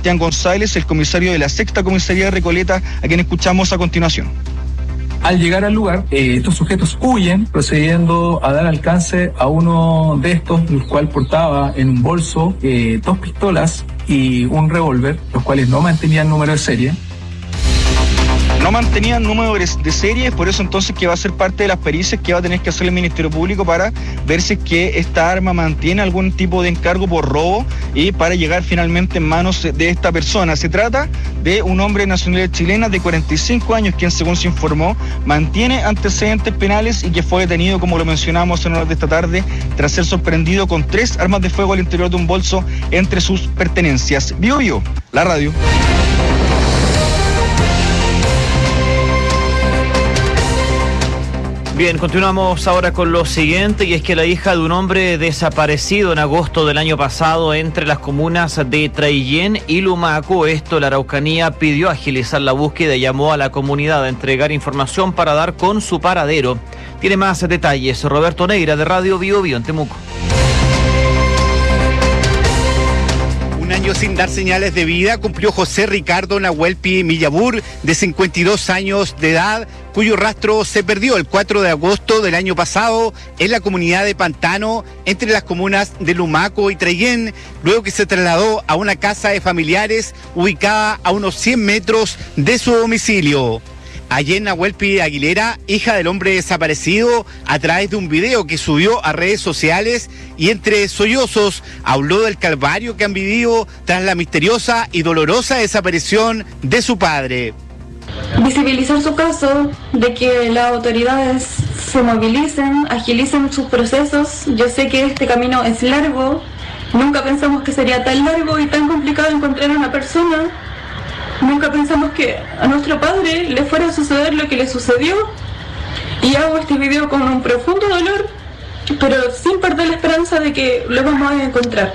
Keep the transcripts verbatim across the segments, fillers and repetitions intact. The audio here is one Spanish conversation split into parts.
Sebastián González, el comisario de la Sexta Comisaría de Recoleta, a quien escuchamos a continuación. Al llegar al lugar, eh, estos sujetos huyen, procediendo a dar alcance a uno de estos, el cual portaba en un bolso eh, dos pistolas y un revólver, los cuales no mantenían número de serie. No mantenían número de serie, por eso entonces que va a ser parte de las pericias que va a tener que hacer el Ministerio Público para ver si es que esta arma mantiene algún tipo de encargo por robo y para llegar finalmente en manos de esta persona. Se trata de un hombre de nacionalidad chilena de cuarenta y cinco años, quien según se informó mantiene antecedentes penales y que fue detenido, como lo mencionamos en horas de esta tarde, tras ser sorprendido con tres armas de fuego al interior de un bolso entre sus pertenencias. Bio Bio, la radio. Bien, continuamos ahora con lo siguiente, y es que la hija de un hombre desaparecido en agosto del año pasado entre las comunas de Traillén y Lumaco, esto en la Araucanía, pidió agilizar la búsqueda y llamó a la comunidad a entregar información para dar con su paradero. Tiene más detalles Roberto Neira, de Radio Bio Bio en Temuco. Un año sin dar señales de vida cumplió José Ricardo Nahuelpi Millabur, de cincuenta y dos años de edad, cuyo rastro se perdió el cuatro de agosto del año pasado en la comunidad de Pantano, entre las comunas de Lumaco y Traillén, luego que se trasladó a una casa de familiares ubicada a unos cien metros de su domicilio. Ayer Nahuelpi Aguilera, hija del hombre desaparecido, a través de un video que subió a redes sociales y entre sollozos habló del calvario que han vivido tras la misteriosa y dolorosa desaparición de su padre. Visibilizar su caso, de que las autoridades se movilicen, agilicen sus procesos. Yo sé que este camino es largo, nunca pensamos que sería tan largo y tan complicado encontrar a una persona. Nunca pensamos que a nuestro padre le fuera a suceder lo que le sucedió, y hago este video con un profundo dolor, pero sin perder la esperanza de que lo vamos a encontrar.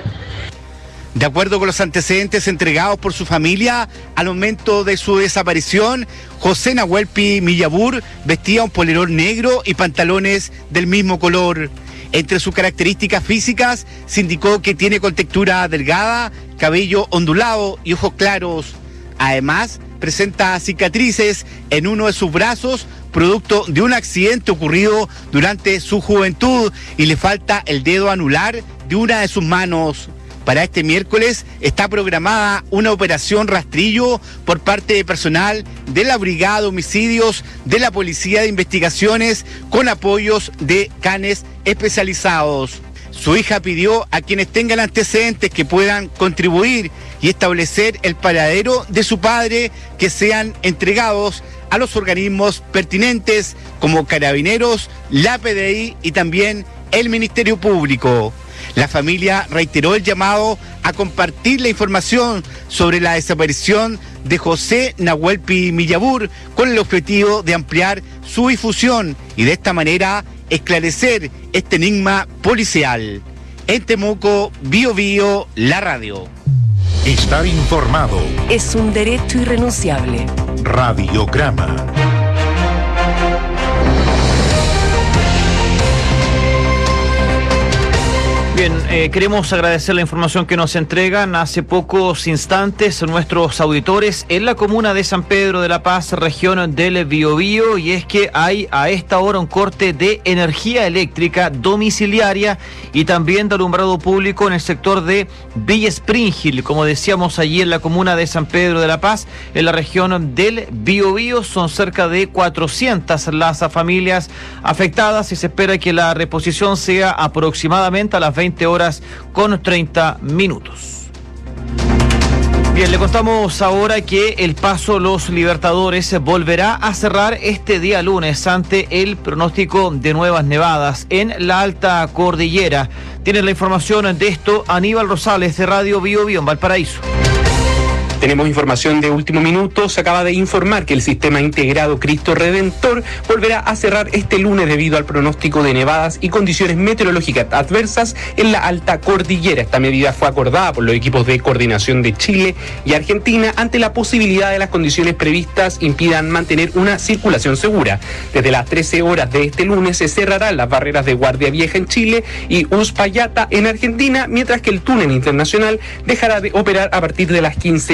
De acuerdo con los antecedentes entregados por su familia, al momento de su desaparición, José Nahuelpi Millabur vestía un polerón negro y pantalones del mismo color. Entre sus características físicas se indicó que tiene contextura delgada, cabello ondulado y ojos claros. Además, presenta cicatrices en uno de sus brazos, producto de un accidente ocurrido durante su juventud, y le falta el dedo anular de una de sus manos. Para este miércoles está programada una operación rastrillo por parte de personal de la Brigada de Homicidios de la Policía de Investigaciones con apoyos de canes especializados. Su hija pidió a quienes tengan antecedentes que puedan contribuir y establecer el paradero de su padre que sean entregados a los organismos pertinentes como Carabineros, la P D I y también el Ministerio Público. La familia reiteró el llamado a compartir la información sobre la desaparición de José Nahuelpi Millabur con el objetivo de ampliar su difusión y de esta manera esclarecer este enigma policial. En Temuco, Bio Bio, la radio. Estar informado es un derecho irrenunciable. Radiograma. Bien, eh, queremos agradecer la información que nos entregan hace pocos instantes nuestros auditores en la comuna de San Pedro de la Paz, región del Biobío, y es que hay a esta hora un corte de energía eléctrica domiciliaria y también de alumbrado público en el sector de Villa Springhill, como decíamos allí en la comuna de San Pedro de la Paz, en la región del Biobío. Son cerca de cuatrocientas las familias afectadas y se espera que la reposición sea aproximadamente a las veinte horas con treinta minutos. Bien, le contamos ahora que el Paso Los Libertadores volverá a cerrar este día lunes ante el pronóstico de nuevas nevadas en la alta cordillera. Tiene la información de esto Aníbal Rosales, de Radio Bio Bio en Valparaíso. Tenemos información de último minuto. Se acaba de informar que el sistema integrado Cristo Redentor volverá a cerrar este lunes debido al pronóstico de nevadas y condiciones meteorológicas adversas en la alta cordillera. Esta medida fue acordada por los equipos de coordinación de Chile y Argentina ante la posibilidad de las condiciones previstas impidan mantener una circulación segura. Desde las trece horas de este lunes se cerrarán las barreras de Guardia Vieja en Chile y Uspallata en Argentina, mientras que el túnel internacional dejará de operar a partir de las quince